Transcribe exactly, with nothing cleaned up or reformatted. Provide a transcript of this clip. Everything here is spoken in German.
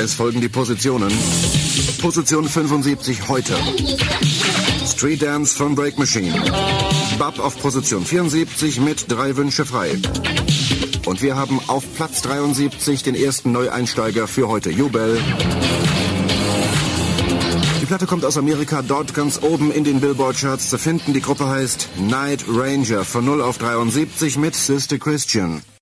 Es folgen die Positionen. Position fünfundsiebzig heute. Street Dance von Break Machine. Bub auf Position vierundsiebzig mit Drei Wünsche frei. Und wir haben auf Platz dreiundsiebzig den ersten Neueinsteiger für heute, Jubel. Die Platte kommt aus Amerika, dort ganz oben in den Billboard-Charts zu finden. Die Gruppe heißt Night Ranger, von null auf dreiundsiebzig mit Sister Christian.